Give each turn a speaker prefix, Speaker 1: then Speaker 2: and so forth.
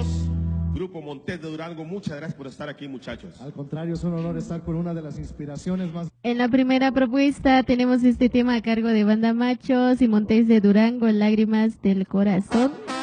Speaker 1: Bienvenidos, Grupo Montes de Durango. Muchas gracias por estar aquí, muchachos.
Speaker 2: Al contrario, es un honor estar con una de las inspiraciones más...
Speaker 3: En la primera propuesta tenemos este tema a cargo de Banda Machos y Montes de Durango, Lágrimas del Corazón.